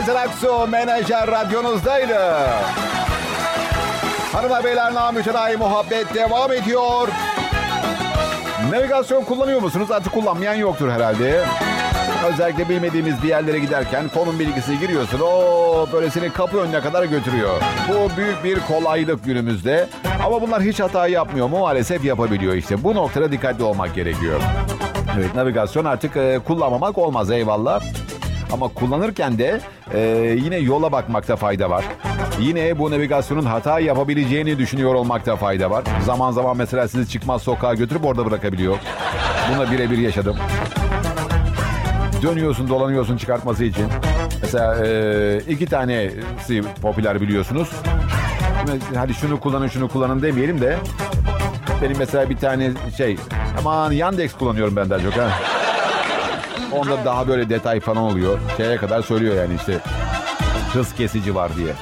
Aksu Menajer radyonuzdaydı. Hanımlar beyler, namütenayi muhabbet devam ediyor. Navigasyon kullanıyor musunuz? Artık kullanmayan yoktur herhalde. Özellikle bilmediğimiz bir yerlere giderken konum bilgisi giriyorsun. O böyle seni kapı önüne kadar götürüyor. Bu büyük bir kolaylık günümüzde. Ama bunlar hiç hata yapmıyor mu? Maalesef yapabiliyor işte. Bu noktada dikkatli olmak gerekiyor. Evet, navigasyon artık kullanmamak olmaz, eyvallah. Ama kullanırken de yine yola bakmakta fayda var. Yine bu navigasyonun hata yapabileceğini düşünüyor olmakta fayda var. Zaman zaman mesela sizi çıkmaz sokağa götürüp orada bırakabiliyor. Buna birebir yaşadım. Dönüyorsun, dolanıyorsun çıkartması için. Mesela 2 tanesi popüler biliyorsunuz. Hadi şunu kullanın demeyelim de. Benim mesela bir tane aman Yandex kullanıyorum ben daha çok ha. Onda daha böyle detay falan oluyor. Şeye kadar söylüyor yani işte hız kesici var diye.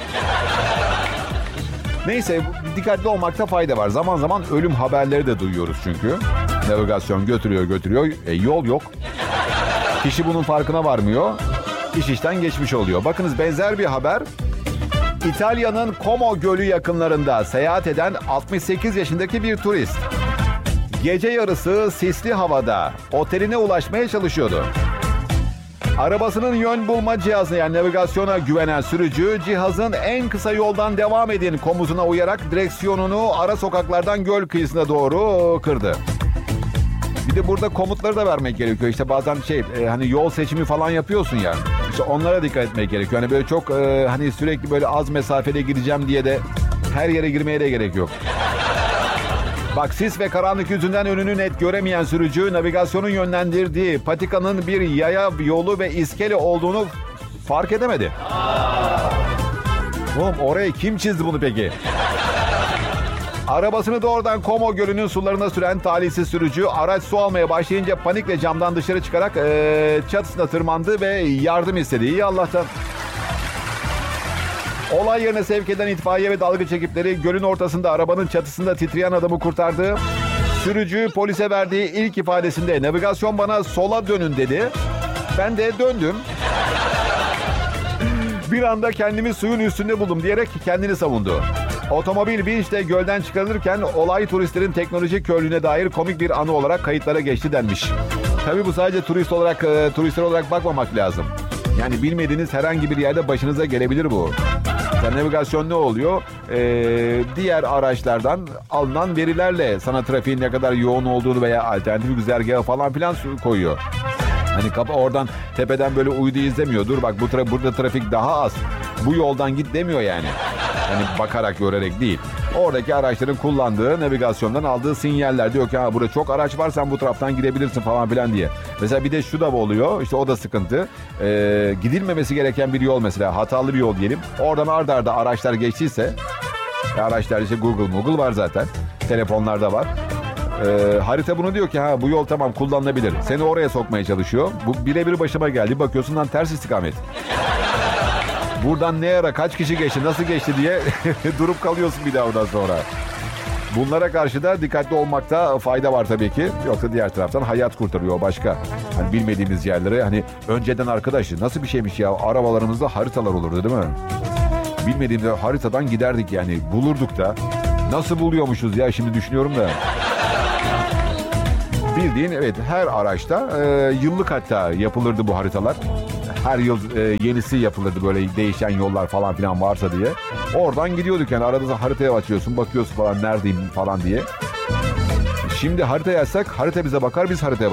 Neyse, dikkatli olmakta fayda var. Zaman zaman ölüm haberleri de duyuyoruz çünkü. Navigasyon götürüyor. Yol yok. Kişi bunun farkına varmıyor. İş işten geçmiş oluyor. Bakınız, benzer bir haber. İtalya'nın Como Gölü yakınlarında seyahat eden 68 yaşındaki bir turist. Gece yarısı sisli havada oteline ulaşmaya çalışıyordu. Arabasının yön bulma cihazına, yani navigasyona güvenen sürücü, cihazın en kısa yoldan devam edin komutuna uyarak direksiyonunu ara sokaklardan göl kıyısına doğru kırdı. Bir de burada komutları da vermek gerekiyor. İşte bazen hani yol seçimi falan yapıyorsun ya. İşte onlara dikkat etmek gerekiyor. Hani böyle çok hani sürekli böyle az mesafede gideceğim diye de her yere girmeye de gerek yok. Bak, sis ve karanlık yüzünden önünü net göremeyen sürücü navigasyonun yönlendirdiği patikanın bir yaya yolu ve iskele olduğunu fark edemedi. Oğlum, oraya kim çizdi bunu peki? Arabasını doğrudan Como Gölü'nün sularına süren talihsiz sürücü araç su almaya başlayınca panikle camdan dışarı çıkarak çatısına tırmandı ve yardım istedi. İyi Allah'tan. Olay yerine sevk eden itfaiye ve dalgıç ekipleri gölün ortasında arabanın çatısında titreyen adamı kurtardı. Sürücü polise verdiği ilk ifadesinde navigasyon bana sola dönün dedi. Ben de döndüm. Bir anda kendimi suyun üstünde buldum diyerek kendini savundu. Otomobil vinçle gölden çıkarılırken olay turistlerin teknolojik körlüğüne dair komik bir anı olarak kayıtlara geçti denmiş. Tabii bu sadece turistler olarak bakmamak lazım. Yani bilmediğiniz herhangi bir yerde başınıza gelebilir bu. Navigasyon ne oluyor? Diğer araçlardan alınan verilerle sana trafiğin ne kadar yoğun olduğunu veya alternatif güzergahı falan filan koyuyor. Hani kapı oradan tepeden böyle uydu izlemiyor. Dur bak, burada trafik daha az. Bu yoldan git demiyor yani. Hani bakarak görerek değil. Oradaki araçların kullandığı navigasyondan aldığı sinyaller diyor ki burada çok araç var, sen bu taraftan gidebilirsin falan filan diye. Mesela bir de şu da oluyor, işte o da sıkıntı. Gidilmemesi gereken bir yol, mesela hatalı bir yol diyelim. Oradan arda arda araçlar geçtiyse, araçlar işte Google var zaten. Telefonlarda var. Harita bunu diyor ki bu yol tamam kullanılabilir. Seni oraya sokmaya çalışıyor. Bu birebir başıma geldi. Bakıyorsun lan ters istikamet. Buradan ne ara kaç kişi geçti, nasıl geçti diye durup kalıyorsun bir daha ondan sonra. Bunlara karşı da dikkatli olmakta fayda var tabii ki. Yoksa diğer taraftan hayat kurtarıyor başka. Hani bilmediğimiz yerlere, hani önceden arkadaş nasıl bir şeymiş ya, arabalarımızda haritalar olurdu değil mi? Bilmediğimiz haritadan giderdik yani, bulurduk da. Nasıl buluyormuşuz ya, şimdi düşünüyorum da. Bildiğin evet, her araçta yıllık hatta yapılırdı bu haritalar. Her yıl yenisi yapılırdı, böyle değişen yollar falan filan varsa diye. Oradan gidiyorduk yani, arada haritaya açıyorsun, bakıyorsun falan neredeyim falan diye. Şimdi harita yazsak harita bize bakar, biz haritaya